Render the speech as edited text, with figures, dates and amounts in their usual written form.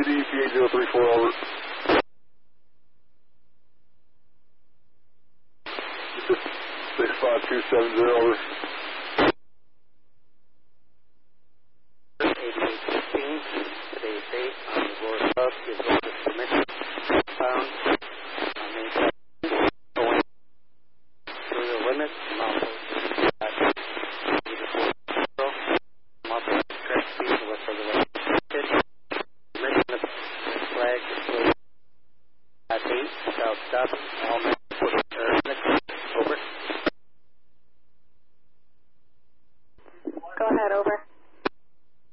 to EPA 034, over. This is 65270, over. 8815, today's date on the board above is over submission found on May 7th, going through the limits, multiple at either 4 multiple correct speed with regulation submission of flag displayed at 8 south stop, all men put limits, over.